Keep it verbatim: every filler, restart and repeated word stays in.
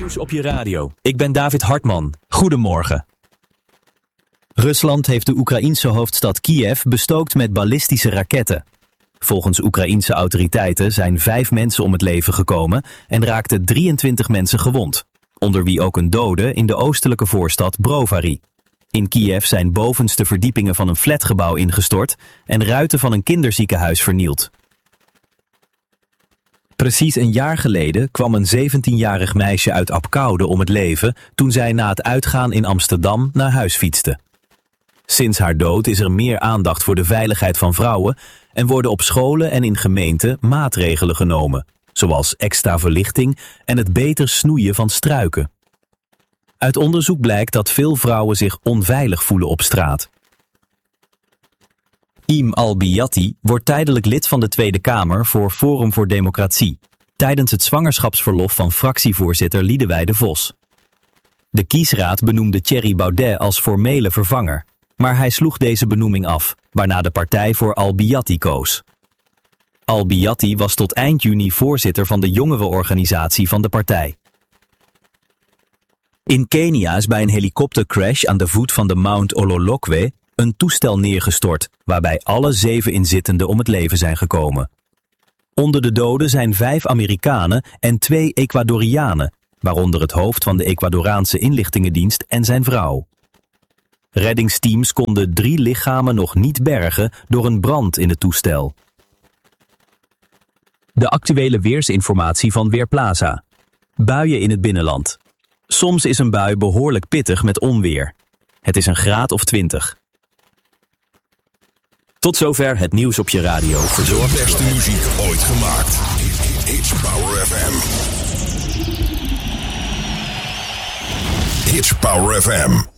Nieuws op je radio. Ik ben David Hartman. Goedemorgen. Rusland heeft de Oekraïense hoofdstad Kiev bestookt met ballistische raketten. Volgens Oekraïense autoriteiten zijn vijf mensen om het leven gekomen en raakten drieëntwintig mensen gewond. Onder wie ook een dode in de oostelijke voorstad Brovary. In Kiev zijn bovenste verdiepingen van een flatgebouw ingestort en ruiten van een kinderziekenhuis vernield. Precies een jaar geleden kwam een zeventienjarig meisje uit Apkoude om het leven toen zij na het uitgaan in Amsterdam naar huis fietste. Sinds haar dood is er meer aandacht voor de veiligheid van vrouwen en worden op scholen en in gemeenten maatregelen genomen, zoals extra verlichting en het beter snoeien van struiken. Uit onderzoek blijkt dat veel vrouwen zich onveilig voelen op straat. Im Al-Biati wordt tijdelijk lid van de Tweede Kamer voor Forum voor Democratie, tijdens het zwangerschapsverlof van fractievoorzitter Liedewij de Vos. De kiesraad benoemde Thierry Baudet als formele vervanger, maar hij sloeg deze benoeming af, waarna de partij voor Al-Biati koos. Al-Biati was tot eind juni voorzitter van de jongerenorganisatie van de partij. In Kenia is bij een helikoptercrash aan de voet van de Mount Ololokwe een toestel neergestort, waarbij alle zeven inzittenden om het leven zijn gekomen. Onder de doden zijn vijf Amerikanen en twee Ecuadorianen, waaronder het hoofd van de Ecuadoraanse inlichtingendienst en zijn vrouw. Reddingsteams konden drie lichamen nog niet bergen door een brand in het toestel. De actuele weersinformatie van Weerplaza. Buien in het binnenland. Soms is een bui behoorlijk pittig met onweer. Het is een graad of twintig. Tot zover het nieuws op je radio. De beste muziek ooit gemaakt. It's Power F M. It's Power F M.